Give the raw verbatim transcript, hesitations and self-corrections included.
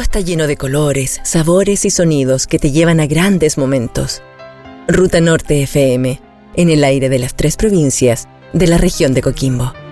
está lleno de colores, sabores y sonidos que te llevan a grandes momentos. Ruta Norte F M, en el aire de las tres provincias de la región de Coquimbo.